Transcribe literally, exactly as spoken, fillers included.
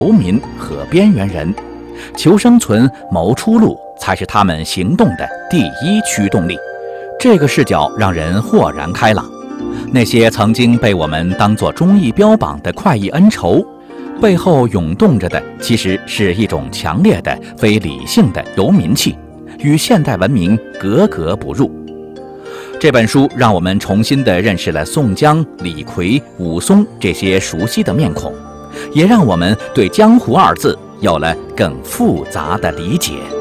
游民和边缘人，求生存、谋出路才是他们行动的第一驱动力。这个视角让人豁然开朗。那些曾经被我们当作忠义标榜的快意恩仇，背后涌动着的其实是一种强烈的非理性的游民气，与现代文明格格不入。这本书让我们重新地认识了宋江、李逵、武松这些熟悉的面孔，也让我们对江湖二字有了更复杂的理解。